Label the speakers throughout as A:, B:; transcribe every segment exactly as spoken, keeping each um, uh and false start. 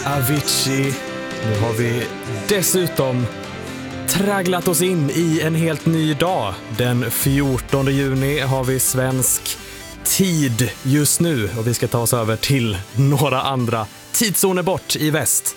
A: Avicii. Nu har vi dessutom tragglat oss in i en helt ny dag. Den fjortonde juni har vi svensk tid just nu och vi ska ta oss över till några andra tidszoner bort i väst.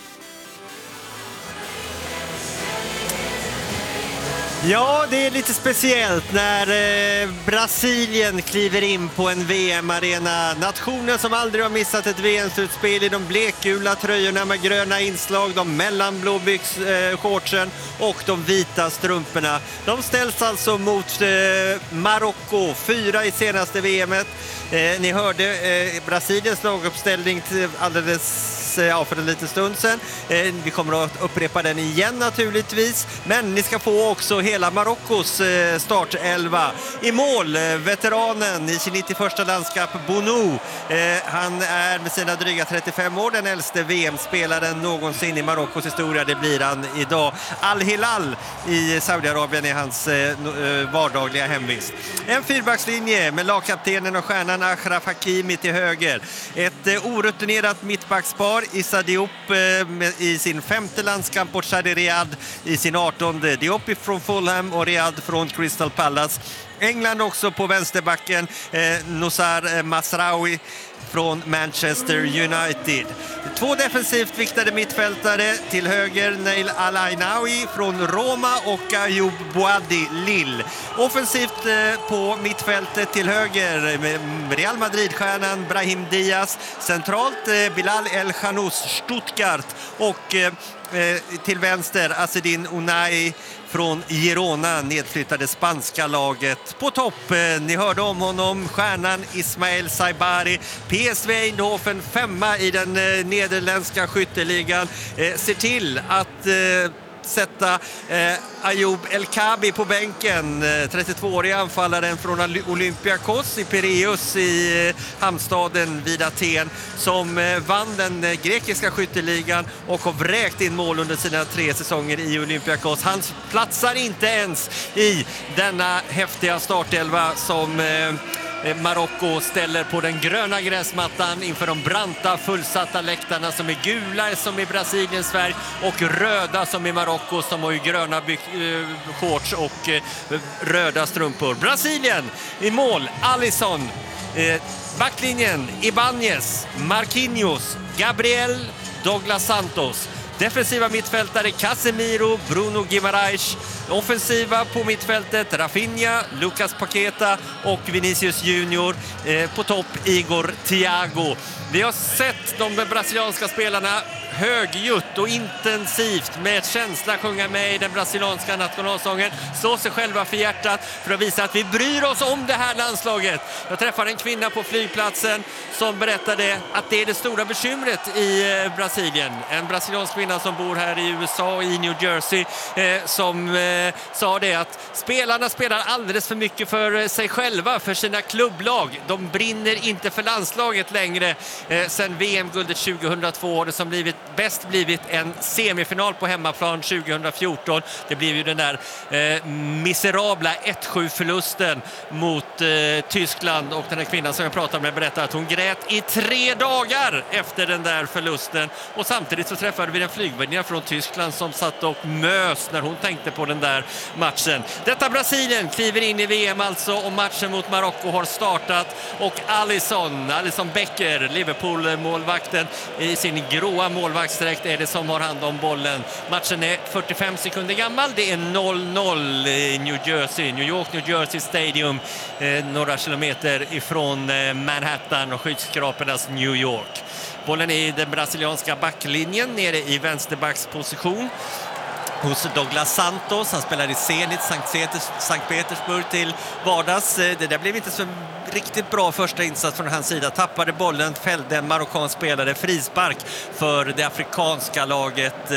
B: Ja, det är lite speciellt när eh, Brasilien kliver in på en V M-arena. Nationen som aldrig har missat ett V M-slutspel i de blekgula tröjorna med gröna inslag, de mellanblå byx, eh, shortsen och de vita strumporna. De ställs alltså mot eh, Marocko, fyra i senaste V M-et. Eh, ni hörde eh, Brasiliens laguppställning till alldeles ja, för en liten stund sedan. Eh, vi kommer att upprepa den igen naturligtvis. Men ni ska få också hela Marockos eh, startelva. I mål, eh, veteranen i sin nittioförsta landskamp, Bounou. Eh, han är med sina dryga trettiofem år den äldste V M-spelaren någonsin i Marockos historia. Det blir han idag. Al-Hilal i Saudiarabien är hans eh, vardagliga hemvist. En fyrbackslinje med lagkaptenen och stjärnan Achraf Hakimi till höger. Ett eh, orutinerat mittbackspar. Issa Diop eh, i sin femte landskamp och Shadi Riyad i sin artonde. Diop från Fulham och Riyad från Crystal Palace. England också på vänsterbacken. Eh, Nosar Masraoui från Manchester United. Två defensivt viktade mittfältare till höger, Nail Al-Ainaoui från Roma och Ayoub Boadi Lille. Offensivt eh, på mittfältet till höger med Real Madrid-stjärnan Brahim Diaz. Centralt eh, Bilal El Khanous, Stuttgart och eh, till vänster Azzedine Ounahi från Girona, nedflyttade spanska laget. På topp, ni hörde om honom, stjärnan Ismail Saibari, P S V Eindhoven, femma i den nederländska skytteligan, ser till att sätta eh, Ayoub El Kabi på bänken, eh, trettiotvååriga anfallaren från Olympiakos i Pireus i eh, hamnstaden vid Aten, som eh, vann den eh, grekiska skytteligan och har vräkt in mål under sina tre säsonger i Olympiakos. Han platsar inte ens i denna häftiga startelva som eh, Marocko ställer på den gröna gräsmattan inför de branta fullsatta läktarna som är gula som i Brasiliens färg och röda som i Marocko, som har ju gröna byx- äh, shorts och äh, röda strumpor. Brasilien i mål, Alisson, äh, backlinjen Ibanez, Marquinhos, Gabriel, Douglas Santos. Defensiva mittfältare Casemiro, Bruno Guimaraes. Offensiva på mittfältet Rafinha, Lucas Paqueta och Vinicius Junior. Eh, på topp Igor Thiago. Vi har sett de brasilianska spelarna högljutt och intensivt med känsla sjunga med i den brasilianska nationalsången, slå sig själva för hjärtat för att visa att vi bryr oss om det här landslaget. Jag träffade en kvinna på flygplatsen som berättade att det är det stora bekymret i Brasilien. En brasiliansk kvinna som bor här i U S A, i New Jersey, eh, som eh, sa det att spelarna spelar alldeles för mycket för sig själva, för sina klubblag. De brinner inte för landslaget längre. Eh, sen V M-guldet tjugohundratvå har det som blivit bäst blivit en semifinal på hemmaplan tjugohundrafjorton. Det blev ju den där eh, miserabla ett sju-förlusten mot eh, Tyskland, och den här kvinnan som jag pratade med berättade att hon grät i tre dagar efter den där förlusten. Och samtidigt så träffade vi en flygvärdinna från Tyskland som satt och mös när hon tänkte på den där matchen. Detta Brasilien kliver in i V M alltså, och matchen mot Marocko har startat, och Alisson, Alisson Becker, Liverpool-målvakten i sin gråa målvaktsdräkt, är det som har hand om bollen. Matchen är fyrtiofem sekunder gammal. Det är noll noll i New Jersey, New York, New Jersey Stadium, eh, några kilometer ifrån eh, Manhattan och skyskrapornas New York. Bollen är i den brasilianska backlinjen nere i vänsterbacksposition hos Douglas Santos. Han spelar i Zenit Sankt Petersburg till vardags. Det där blev inte så riktigt bra första insats från hans sida. Tappade bollen, fällde en marockansk spelare, frispark för det afrikanska laget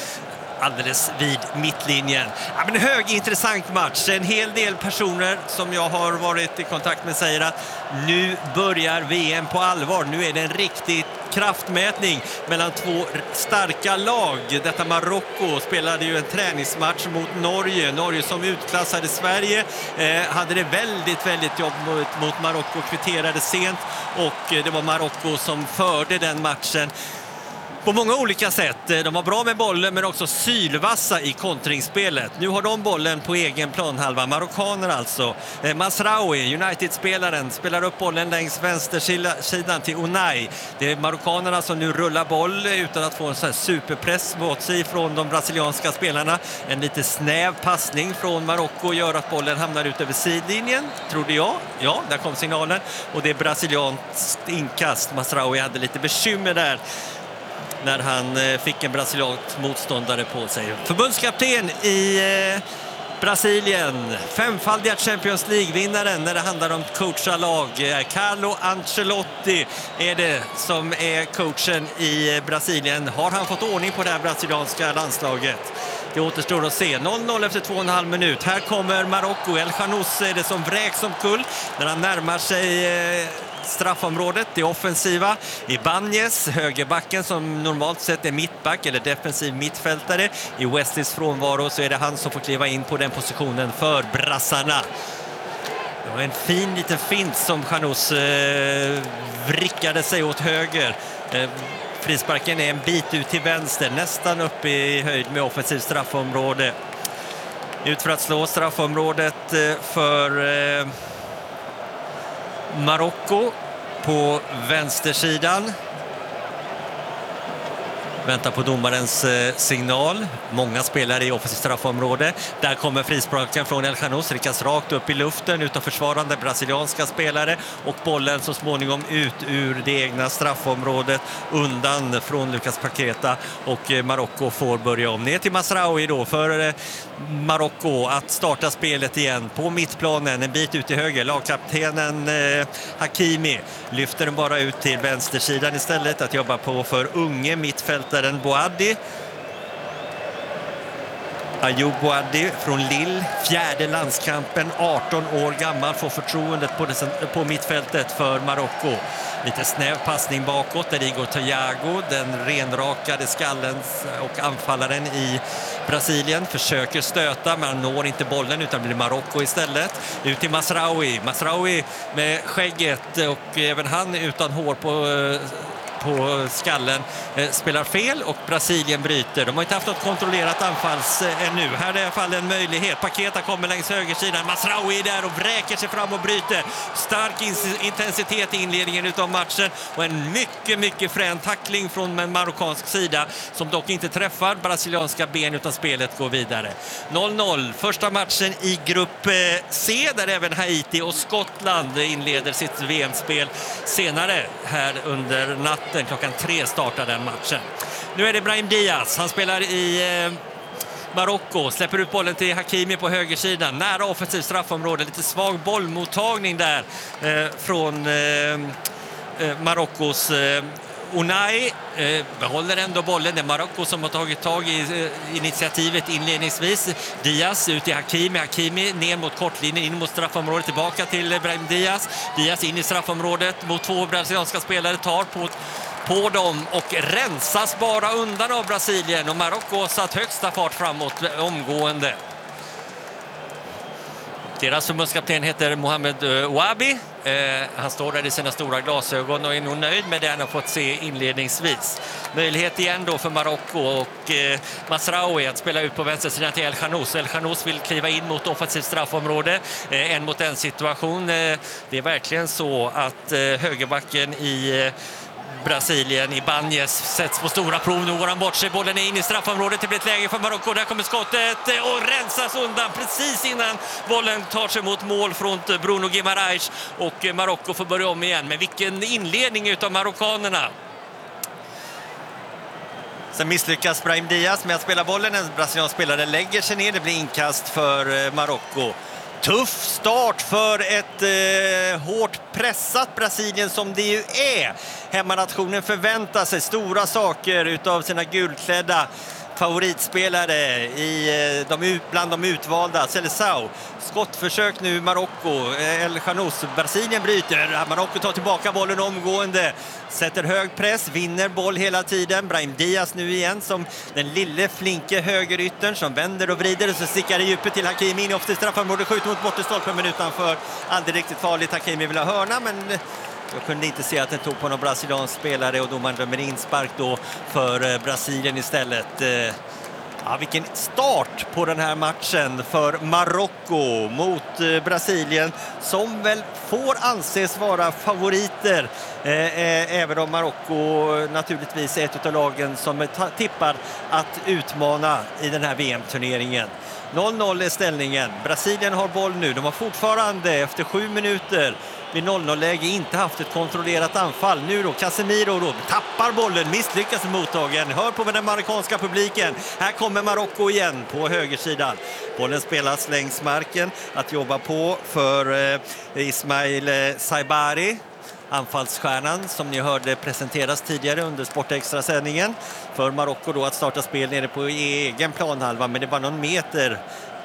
B: alldeles vid mittlinjen. Ja, men en hög intressant match. En hel del personer som jag har varit i kontakt med säger att nu börjar V M på allvar. Nu är det en riktigt kraftmätning mellan två starka lag. Detta Marocko spelade ju en träningsmatch mot Norge. Norge som utklassade Sverige eh, hade det väldigt, väldigt jobb mot, mot Marocko, kvitterade sent, och eh, det var Marocko som förde den matchen. på många olika sätt. De var bra med bollen men också sylvassa i kontringsspelet. Nu har de bollen på egen planhalva. Marockaner alltså. Mazraoui, United-spelaren, spelar upp bollen längs vänstersidan till Unai. Det är marockanerna som nu rullar boll utan att få en sån här superpress mot sig från de brasilianska spelarna. En lite snäv passning från Marocko gör att bollen hamnar ut över sidlinjen, trodde jag. Ja, där kom signalen. Och det är brasilianskt inkast. Mazraoui hade lite bekymmer där när han fick en brasiliansk motståndare på sig. Förbundskapten i eh, Brasilien, femfaldiga Champions League-vinnaren när det handlar om coacha lag. Carlo Ancelotti är det som är coachen i Brasilien. Har han fått ordning på det här brasilianska landslaget? Det återstår att se. noll noll efter två och en halv minut. Här kommer Marocko. El Khanous är det som vräks som kull när han närmar sig eh, straffområdet, det offensiva. Ibanez, högerbacken som normalt sett är mittback eller defensiv mittfältare. I Westleys frånvaro så är det han som får kliva in på den positionen för brassarna. Det var en fin liten fint som Khanous eh, vrickade sig åt höger. Eh, frisparken är en bit ut till vänster, nästan upp i höjd med offensiv straffområde. Ut för att slå straffområdet eh, för eh, Marocko på vänstersidan. Väntar på domarens eh, signal. Många spelare i offensivt straffområde. Där kommer frisparken från El Khanous. Riktas rakt upp i luften utav försvarande brasilianska spelare. Och bollen så småningom ut ur det egna straffområdet. Undan från Lucas Paqueta. Och eh, Marocko får börja om. Ner till Mazraoui då för eh, Marocko att starta spelet igen på mittplanen. En bit ut till höger. Lagkaptenen eh, Hakimi lyfter den bara ut till vänstersidan istället. Att jobba på för unge mittfältare. Den Boadi Ayoub Boadi från Lille, fjärde landskampen, arton år gammal, får förtroendet på, det, på mittfältet för Marocko. Lite snäv passning bakåt där Igor Thiago, den renrakade skallen och anfallaren i Brasilien, försöker stöta men når inte bollen utan blir Marocko istället. Ut till Mazraoui, Mazraoui med skägget och även han utan hår på på skallen eh, spelar fel och Brasilien bryter. De har inte haft något kontrollerat anfalls eh, ännu. Här är det i alla fall en möjlighet. Paqueta kommer längs högersidan. Mazraoui där och vräker sig fram och bryter. Stark intensitet i inledningen utav matchen och en mycket, mycket frän tackling från en marockansk sida som dock inte träffar brasilianska ben utan spelet går vidare. noll noll. Första matchen i grupp eh, C där även Haiti och Skottland inleder sitt V M-spel senare här under natten. Klockan tre startar den matchen. Nu är det Brahim Diaz. Han spelar i eh, Marocko. Släpper ut bollen till Hakimi på högersidan. Nära offensiv straffområde. Lite svag bollmottagning där eh, från eh, eh, Marockos eh, Unai eh, behåller ändå bollen. Det är Marocko som har tagit tag i eh, initiativet inledningsvis. Diaz ut till Hakimi. Hakimi ner mot kortlinjen, in mot straffområdet, tillbaka till eh, Brahim Diaz. Diaz in i straffområdet mot två brasilianska spelare, tar på, på dem och rensas bara undan av Brasilien. Och Marocko har satt högsta fart framåt omgående. Deras förbundskapten heter Mohamed Ouabi. Eh, han står där i sina stora glasögon och är nog nöjd med det han har fått se inledningsvis. Möjlighet igen då för Marocko och eh, Mazraoui att spela ut på vänstersidan till El Khanous. El Khanous vill kliva in mot offensivt straffområde. Eh, en mot en situation. Eh, det är verkligen så att eh, högerbacken i eh, Brasilien, Ibanez, sätts på stora prov. Nu går han bort sig, bollen är in i straffområdet. Det blir ett läge för Marocko, där kommer skottet och rensas undan precis innan bollen tar sig mot mål från Bruno Guimaraes och Marocko får börja om igen. Men vilken inledning utav marockanerna. Sen misslyckas Brahim Diaz med att spela bollen. En brasiliansk spelare lägger sig ner, det blir inkast för Marocko. Tuff start för ett eh, hårt pressat Brasilien som det ju är. Hemmanationen förväntar sig stora saker utav sina gulklädda favoritspelare i, de, bland de utvalda. Seleção, skottförsök nu Marocko. El Khanous, Brasilien bryter. Marocko tar tillbaka bollen omgående. Sätter hög press, vinner boll hela tiden. Brahim Diaz nu igen som den lille flinke högeryttern som vänder och vrider och så stickar det djupet till Hakimi in i offensivt straffområde, skjuter mot bortestolpen men utanför. Aldrig riktigt farligt. Hakimi vill ha hörna men Jag kunde inte se att den tog på någon brasiliansk spelare och domaren dömer inspark då för Brasilien istället. Ja, vilken start på den här matchen för Marocko mot Brasilien som väl får anses vara favoriter. Eh, även om Marocko naturligtvis är ett av lagen som tippar att utmana i den här V M-turneringen. noll noll är ställningen. Brasilien har boll nu. De har fortfarande efter sju minuter vid noll noll-läge inte haft ett kontrollerat anfall. Nu då Casemiro då tappar bollen, misslyckas med mottagen. Hör på med den marockanska publiken. Här kommer Marocko igen på högersidan. Bollen spelas längs marken. Att jobba på för eh, Ismail Saibari. Anfallsstjärnan som ni hörde presenteras tidigare under Sportextra-sändningen. För Marocko då att starta spel nere på egen planhalva, men det var någon meter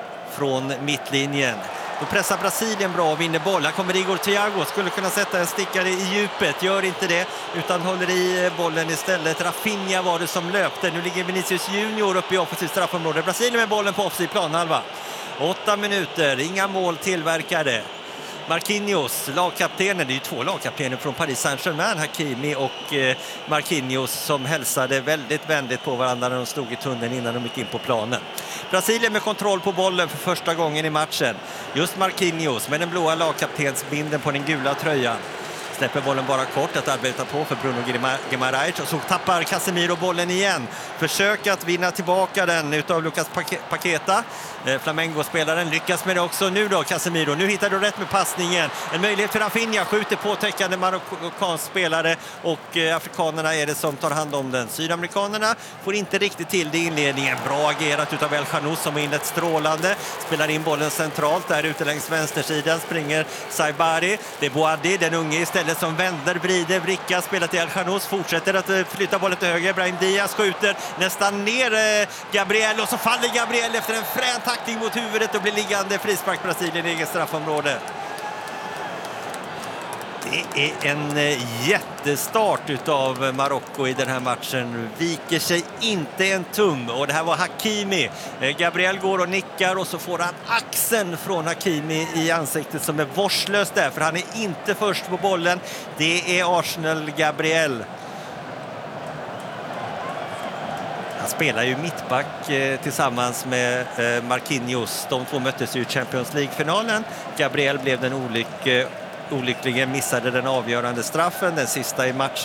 B: från mittlinjen. Då pressar Brasilien bra och vinner boll. Här kommer Igor Thiago, skulle kunna sätta en stickare i djupet. Gör inte det, utan håller i bollen istället. Rafinha var det som löpte. Nu ligger Vinicius Junior uppe i offensivt straffområde. Brasilien med bollen på offensiv planhalva. Åtta minuter, inga mål tillverkade. Marquinhos, lagkaptenen, det är ju två lagkaptener från Paris Saint-Germain, Hakimi och eh, Marquinhos, som hälsade väldigt vänligt på varandra när de stod i tunneln innan de gick in på planen. Brasilien med kontroll på bollen för första gången i matchen. Just Marquinhos med den blåa lagkaptensbinden på den gula tröjan. Släpper bollen bara kort att arbeta på för Bruno Guimaraes, och så tappar Casemiro bollen igen. Försök att vinna tillbaka den utav Lucas Paqueta. Flamengo-spelaren lyckas med det också. Nu då Casemiro, nu hittar du rätt med passningen. En möjlighet för Rafinha, skjuter påtäckande marockansk spelare, och afrikanerna är det som tar hand om den. Sydamerikanerna får inte riktigt till det i inledningen. Bra agerat utav El Khanous som är inlett strålande. Spelar in bollen centralt, där ute längs vänstersidan springer Saibari. Det är Boadi, den unge istället, som vänder, vrider, vrickar, spelar till El Khanous, fortsätter att flytta bollen till höger. Brahim Diaz skjuter nästan ner Gabriel, och så faller Gabriel efter en frän tackling mot huvudet och blir liggande. Frispark Brasilien i eget straffområde. Det är en jättestart utav Marocko i den här matchen. Viker sig inte en tum, och det här var Hakimi. Gabriel går och nickar, och så får han axeln från Hakimi i ansiktet som är vårdslöst där, för han är inte först på bollen. Det är Arsenal Gabriel. Han spelar ju mittback eh, tillsammans med eh, Marquinhos. De två möttes i Champions League-finalen. Gabriel blev den olyck, eh, olyckligen missade den avgörande straffen, den sista i matchen.